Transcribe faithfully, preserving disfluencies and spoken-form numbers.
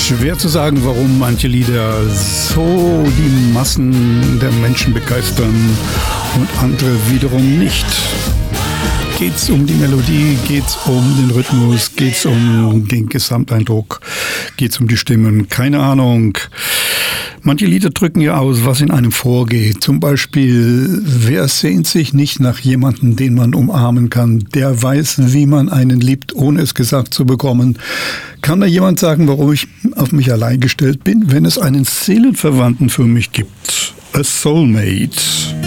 Schwer zu sagen, warum manche Lieder so die Massen der Menschen begeistern und andere wiederum nicht. Geht's um die Melodie, geht's um den Rhythmus, geht's um den Gesamteindruck, geht's um die Stimmen, keine Ahnung. Manche Lieder drücken ja aus, was in einem vorgeht. Zum Beispiel, wer sehnt sich nicht nach jemandem, den man umarmen kann, der weiß, wie man einen liebt, ohne es gesagt zu bekommen. Kann mir jemand sagen, warum ich auf mich allein gestellt bin, wenn es einen Seelenverwandten für mich gibt? A Soulmate.